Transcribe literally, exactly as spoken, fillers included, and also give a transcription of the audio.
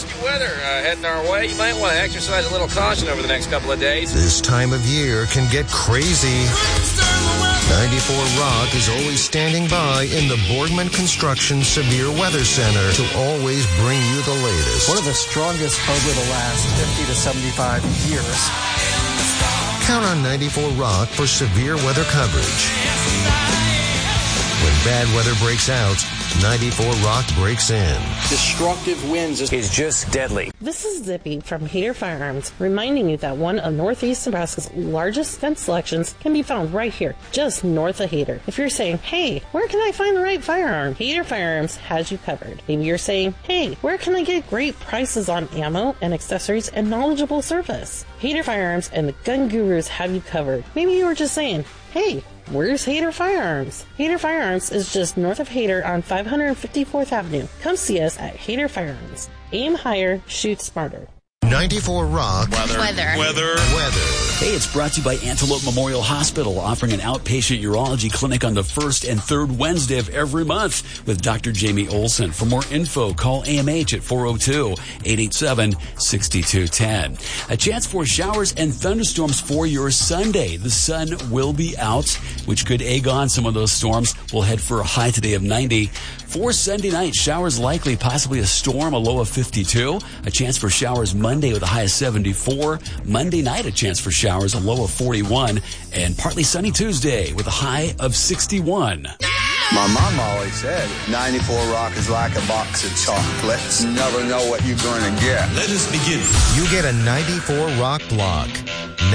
nasty weather uh, heading our way. You might want to exercise a little caution over the next couple of days. This time of year can get crazy. ninety-four Rock is always standing by in the Boardman Construction Severe Weather Center to always bring you the latest. One of the strongest over the last fifty to seventy-five years. Count on ninety-four Rock for severe weather coverage. When bad weather breaks out, ninety-four Rock breaks in. Destructive winds is just deadly. This is Zippy from Hader Firearms, reminding you that one of Northeast Nebraska's largest gun selections can be found right here, just north of Hader. If you're saying, hey, where can I find the right firearm? Hader Firearms has you covered. Maybe you're saying, hey, where can I get great prices on ammo and accessories and knowledgeable service? Hader Firearms and the Gun Gurus have you covered. Maybe you were just saying, hey, where's Hader Firearms? Hader Firearms is just north of Hader on five hundred fifty-fourth Avenue. Come see us at Hader Firearms. Aim higher, shoot smarter. ninety-four Rock. Weather. Weather. Weather. Weather. Hey, it's brought to you by Antelope Memorial Hospital, offering an outpatient urology clinic on the first and third Wednesday of every month with Doctor Jamie Olson. For more info, call A M H at four oh two, eight eight seven, six two one zero. A chance for showers and thunderstorms for your Sunday. The sun will be out, which could egg on some of those storms. We'll head for a high today of ninety. For Sunday night, showers likely, possibly a storm, a low of fifty-two. A chance for showers Monday with a high of seventy-four. Monday night, a chance for showers, a low of forty-one. And partly sunny Tuesday with a high of sixty-one. My mom always said, ninety-four Rock is like a box of chocolates. You never know what you're going to get. Let us begin. You get a ninety-four Rock block.